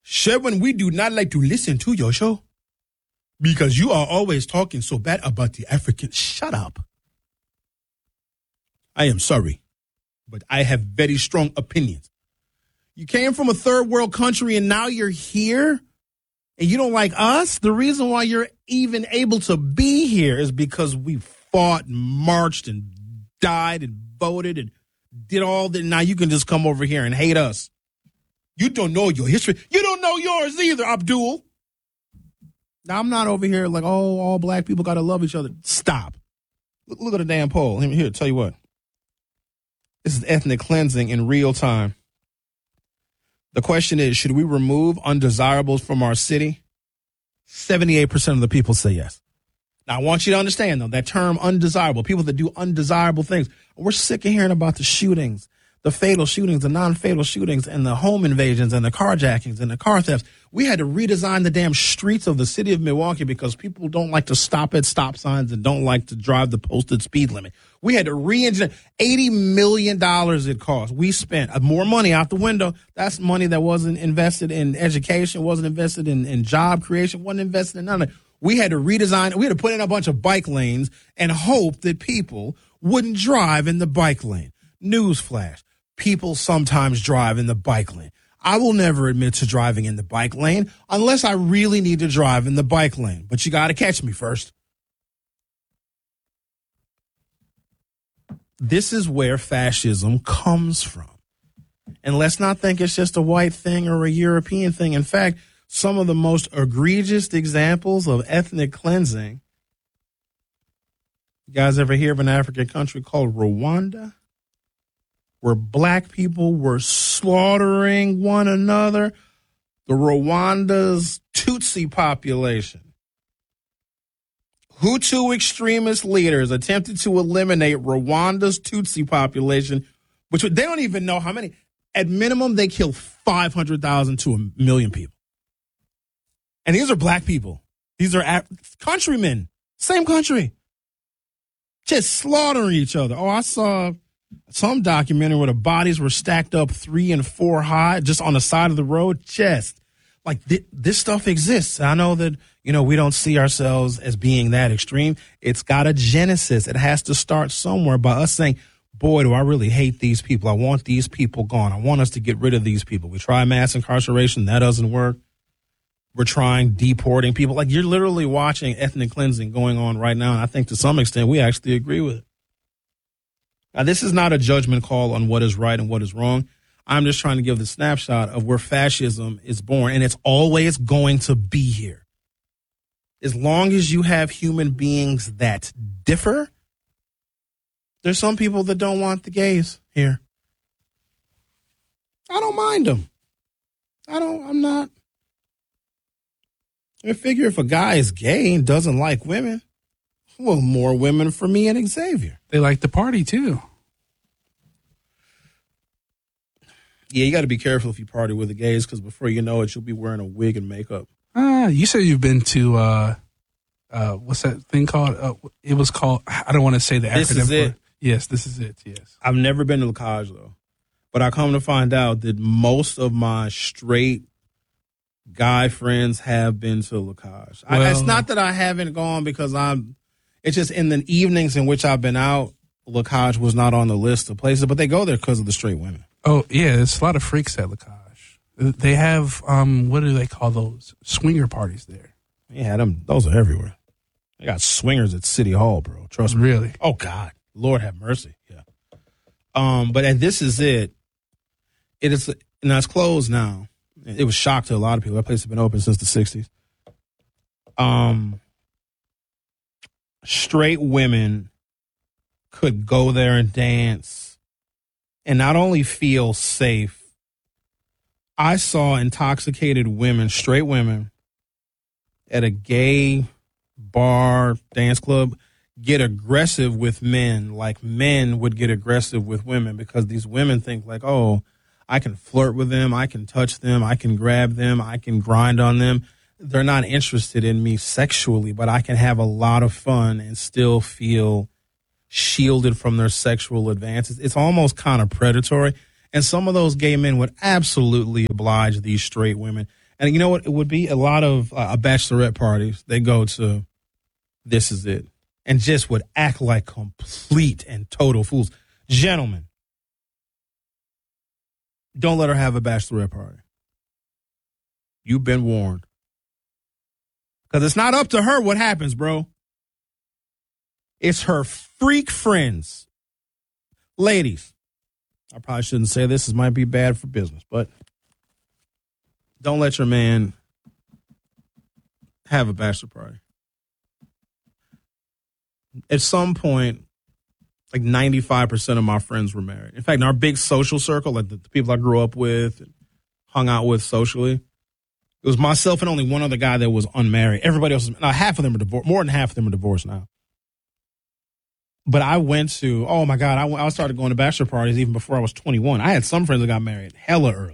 Sherwin, we do not like to listen to your show because you are always talking so bad about the Africans. Shut up. I am sorry, but I have very strong opinions. You came from a third world country and now you're here and you don't like us? The reason why you're even able to be here is because we fought and marched and died and voted and did all that. Now you can just come over here and hate us. You don't know your history. You don't know yours either, Abdul. Now, I'm not over here like, oh, all black people got to love each other. Stop. Look at the damn poll. Here, tell you what. This is ethnic cleansing in real time. The question is, should we remove undesirables from our city? 78% of the people say yes. Now, I want you to understand, though, that term undesirable, people that do undesirable things. We're sick of hearing about the shootings, the fatal shootings, the non-fatal shootings, and the home invasions and the carjackings and the car thefts. We had to redesign the damn streets of the city of Milwaukee because people don't like to stop at stop signs and don't like to drive the posted speed limit. We had to re-engineer. $80 million it cost. We spent more money out the window. That's money that wasn't invested in education, wasn't invested in job creation, wasn't invested in none of it. We had to redesign. We had to put in a bunch of bike lanes and hope that people wouldn't drive in the bike lane. Newsflash. People sometimes drive in the bike lane. I will never admit to driving in the bike lane unless I really need to drive in the bike lane. But you got to catch me first. This is where fascism comes from. And let's not think it's just a white thing or a European thing. In fact, some of the most egregious examples of ethnic cleansing. You guys ever hear of an African country called Rwanda? Where black people were slaughtering one another. The Rwanda's Tutsi population. Hutu extremist leaders attempted to eliminate Rwanda's Tutsi population, which they don't even know how many. At minimum, they killed 500,000 to 1 million people. And these are black people. These are countrymen. Same country. Just slaughtering each other. Oh, I saw some documentary where the bodies were stacked up 3 and 4 high just on the side of the road. Just like this stuff exists. I know that, we don't see ourselves as being that extreme. It's got a genesis. It has to start somewhere by us saying, boy, do I really hate these people. I want these people gone. I want us to get rid of these people. We try mass incarceration. That doesn't work. We're trying deporting people. Like, you're literally watching ethnic cleansing going on right now. And I think to some extent we actually agree with it. Now, this is not a judgment call on what is right and what is wrong. I'm just trying to give the snapshot of where fascism is born, and it's always going to be here. As long as you have human beings that differ, there's some people that don't want the gays here. I don't mind them. I'm not. I figure if a guy is gay and doesn't like women, well, more women for me and Xavier. They like to party, too. Yeah, you got to be careful if you party with the gays because before you know it, you'll be wearing a wig and makeup. You said you've been to, what's that thing called? It was called, I don't want to say the acronym. This is it. Yes, this is it, yes. I've never been to Lacage, though. But I come to find out that most of my straight guy friends have been to Lacage. It's not that I haven't gone because it's just in the evenings in which I've been out, Lacage was not on the list of places, but they go there because of the straight women. Oh, yeah, there's a lot of freaks at Lacage. They have, what do they call those? Swinger parties there. Yeah, those are everywhere. They got swingers at City Hall, bro. Trust me. Really? Oh, God. Lord have mercy. Yeah. But this is it. It is, and it's closed now. It was shock to a lot of people. That place has been open since the 60s. Straight women could go there and dance and not only feel safe. I saw intoxicated women, straight women, at a gay bar, dance club, get aggressive with men like men would get aggressive with women because these women think like, oh, I can flirt with them, I can touch them, I can grab them, I can grind on them. They're not interested in me sexually, but I can have a lot of fun and still feel shielded from their sexual advances. It's almost kind of predatory. And some of those gay men would absolutely oblige these straight women. And you know what? It would be a lot of bachelorette parties. They go to This Is It and just would act like complete and total fools. Gentlemen, don't let her have a bachelorette party. You've been warned. Because it's not up to her what happens, bro. It's her freak friends. Ladies, I probably shouldn't say this. This might be bad for business, but don't let your man have a bachelor party. At some point, like 95% of my friends were married. In fact, in our big social circle, like the people I grew up with, and hung out with socially, it was myself and only one other guy that was unmarried. Everybody else, half of them are divorced. More than half of them are divorced now. But I went to, oh my God, I started going to bachelor parties even before I was 21. I had some friends that got married hella early.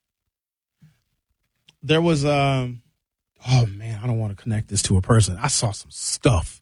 There was, oh man, I don't want to connect this to a person. I saw some stuff.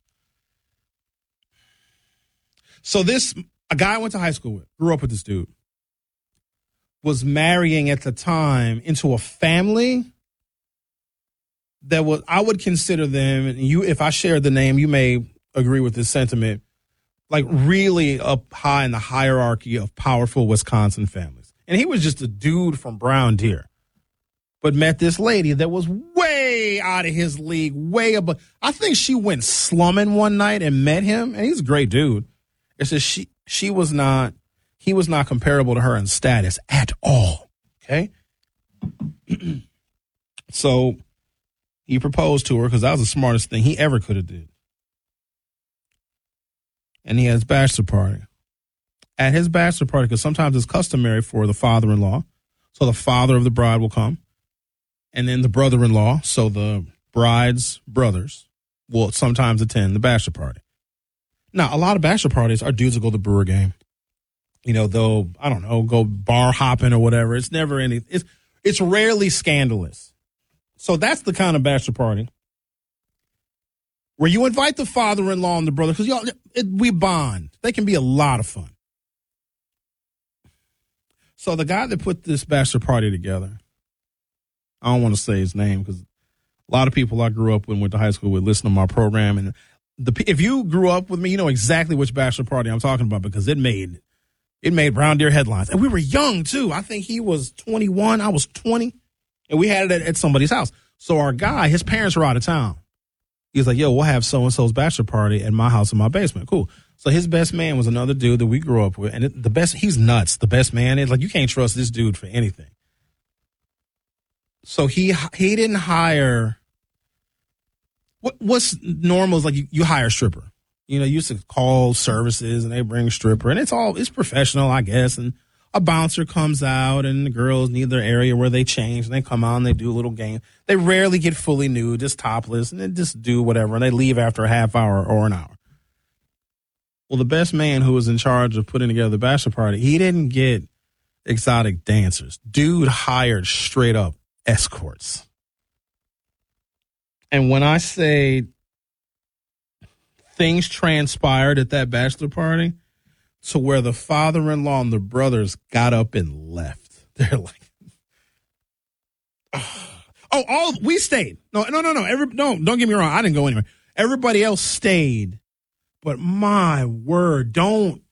So a guy I went to high school with, grew up with this dude, was marrying at the time into a family that was, I would consider them, and if I shared the name, you may agree with this sentiment, like really up high in the hierarchy of powerful Wisconsin families. And he was just a dude from Brown Deer, but met this lady that was way out of his league, way above. I think she went slumming one night and met him, and he's a great dude. It's just he was not comparable to her in status at all. Okay. So he proposed to her because that was the smartest thing he ever could have did. And he had his bachelor party. At his bachelor party, because sometimes it's customary for the father-in-law, so the father of the bride will come, and then the brother-in-law, so the bride's brothers, will sometimes attend the bachelor party. Now, a lot of bachelor parties are dudes that go to the Brewer game. You know, they'll, I don't know, go bar hopping or whatever. It's never it's rarely scandalous. So that's the kind of bachelor party where you invite the father-in-law and the brother, because we bond. They can be a lot of fun. So the guy that put this bachelor party together, I don't want to say his name because a lot of people I grew up with and went to high school with listen to my program. And if you grew up with me, you know exactly which bachelor party I'm talking about because it made Brown Deer headlines. And we were young, too. I think he was 21. I was 20. And we had it at somebody's house. So our guy, his parents were out of town. He was like, yo, we'll have so-and-so's bachelor party at my house in my basement. Cool. So his best man was another dude that we grew up with. And he's nuts. The best man is like, you can't trust this dude for anything. So he didn't hire. What's normal is like you hire a stripper. You know, you used to call services and they bring a stripper and it's professional, I guess. And a bouncer comes out and the girls need their area where they change and they come out and they do a little game. They rarely get fully nude, just topless, and they just do whatever. And they leave after a half hour or an hour. Well, the best man who was in charge of putting together the bachelor party, he didn't get exotic dancers. Dude hired straight up escorts. And when I say things transpired at that bachelor party to where the father-in-law and the brothers got up and left. They're like, we stayed. No. Don't get me wrong. I didn't go anywhere. Everybody else stayed. But my word, don't.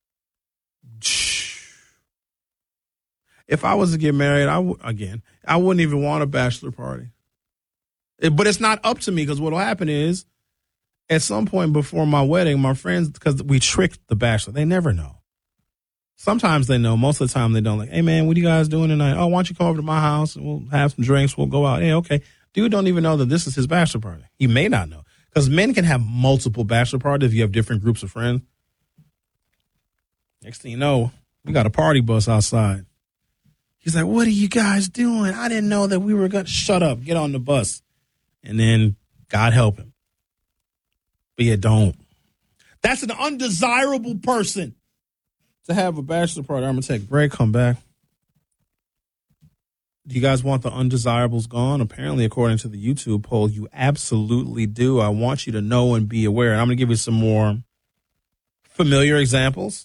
If I was to get married, I wouldn't even want a bachelor party. But it's not up to me because what will happen is at some point before my wedding, my friends, because we tricked the bachelor, they never know. Sometimes they know. Most of the time they don't. Like, hey, man, what are you guys doing tonight? Oh, why don't you come over to my house and we'll have some drinks. We'll go out. Hey, okay. Dude don't even know that this is his bachelor party. He may not know. Because men can have multiple bachelor parties if you have different groups of friends. Next thing you know, we got a party bus outside. He's like, what are you guys doing? I didn't know that we were going to shut up. Get on the bus. And then God help him. But yeah, don't. That's an undesirable person to have a bachelor party. I'm going to take a break, come back. Do you guys want the undesirables gone? Apparently, according to the YouTube poll, you absolutely do. I want you to know and be aware. And I'm going to give you some more familiar examples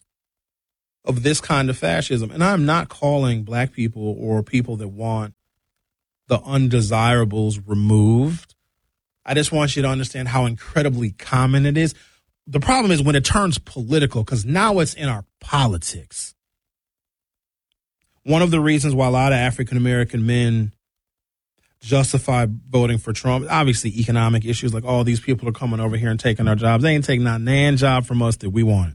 of this kind of fascism. And I'm not calling black people or people that want the undesirables removed. I just want you to understand how incredibly common it is. The problem is when it turns political, because now it's in our politics. One of the reasons why a lot of African-American men justify voting for Trump, obviously economic issues, like, oh, these people are coming over here and taking our jobs. They ain't taking not nan job from us that we wanted.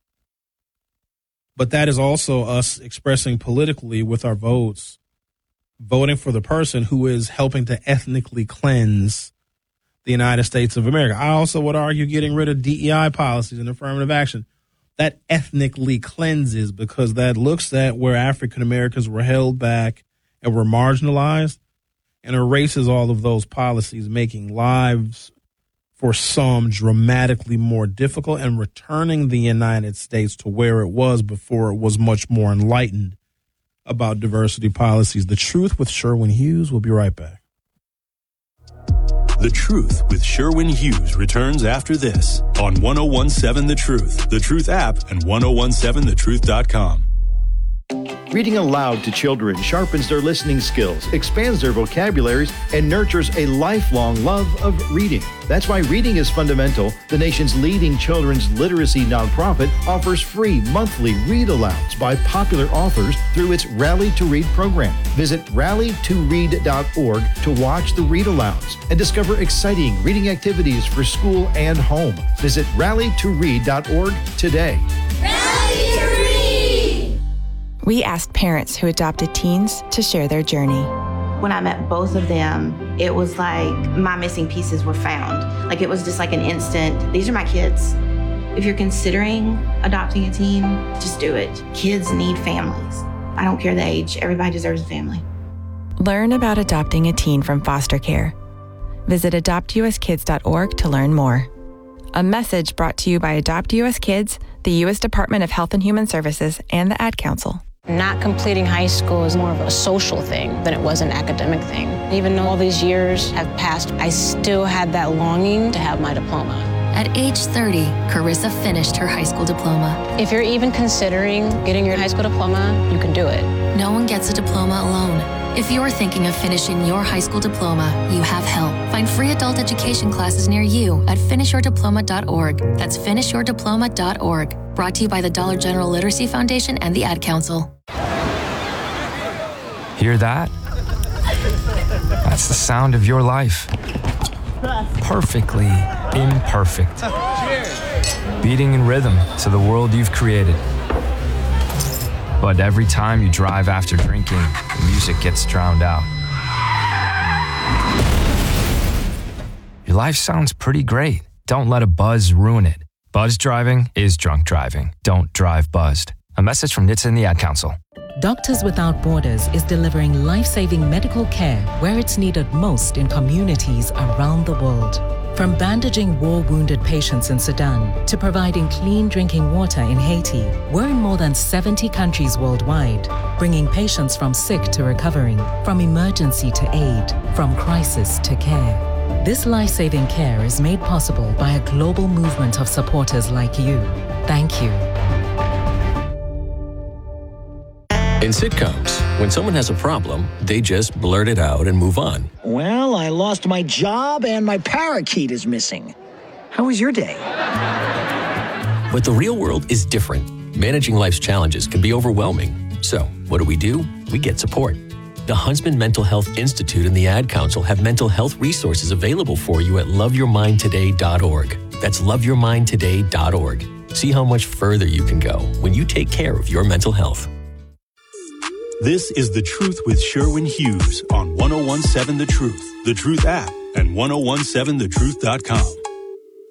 But that is also us expressing politically with our votes, voting for the person who is helping to ethnically cleanse the United States of America. I also would argue getting rid of DEI policies and affirmative action. That ethnically cleanses, because that looks at where African Americans were held back and were marginalized and erases all of those policies, making lives for some dramatically more difficult and returning the United States to where it was before it was much more enlightened about diversity policies. The Truth with Sherwin Hughes. We'll be right back. The Truth with Sherwin Hughes returns after this on 1017 The Truth, The Truth app, and 1017thetruth.com. Reading aloud to children sharpens their listening skills, expands their vocabularies, and nurtures a lifelong love of reading. That's why Reading is Fundamental, the nation's leading children's literacy nonprofit, offers free monthly read-alouds by popular authors through its Rally to Read program. Visit rallytoread.org to watch the read-alouds and discover exciting reading activities for school and home. Visit rallytoread.org today. Rally to Read! We asked parents who adopted teens to share their journey. When I met both of them, it was like my missing pieces were found. Like, it was just like an instant, these are my kids. If you're considering adopting a teen, just do it. Kids need families. I don't care the age, everybody deserves a family. Learn about adopting a teen from foster care. Visit adoptuskids.org to learn more. A message brought to you by Adopt US Kids, the U.S. Department of Health and Human Services, and the Ad Council. Not completing high school is more of a social thing than it was an academic thing. Even though all these years have passed, I still had that longing to have my diploma. At age 30, Carissa finished her high school diploma. If you're even considering getting your high school diploma, you can do it. No one gets a diploma alone. If you're thinking of finishing your high school diploma, you have help. Find free adult education classes near you at finishyourdiploma.org. That's finishyourdiploma.org. Brought to you by the Dollar General Literacy Foundation and the Ad Council. Hear that? That's the sound of your life. Perfectly imperfect. Beating in rhythm to the world you've created. But every time you drive after drinking, the music gets drowned out. Your life sounds pretty great. Don't let a buzz ruin it. Buzz driving is drunk driving. Don't drive buzzed. A message from NHTSA and the Ad Council. Doctors Without Borders is delivering life-saving medical care where it's needed most in communities around the world. From bandaging war-wounded patients in Sudan to providing clean drinking water in Haiti, we're in more than 70 countries worldwide, bringing patients from sick to recovering, from emergency to aid, from crisis to care. This life-saving care is made possible by a global movement of supporters like you. Thank you. In sitcoms, when someone has a problem, they just blurt it out and move on. Well, I lost my job and my parakeet is missing. How was your day? But the real world is different. Managing life's challenges can be overwhelming. So, what do? We get support. The Huntsman Mental Health Institute and the Ad Council have mental health resources available for you at loveyourmindtoday.org. That's loveyourmindtoday.org. See how much further you can go when you take care of your mental health. This is The Truth with Sherwin Hughes on 1017 The Truth, The Truth app, and 1017thetruth.com.